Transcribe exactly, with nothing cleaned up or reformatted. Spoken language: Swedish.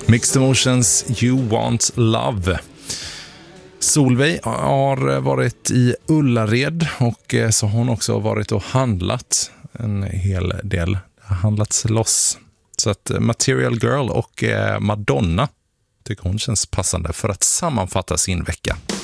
Mixed Emotions, You Want Love. Solveig har varit i Ullared och så har hon också varit och handlat en hel del. Det har handlats loss. Så att Material Girl och Madonna tycker hon känns passande för att sammanfatta sin vecka.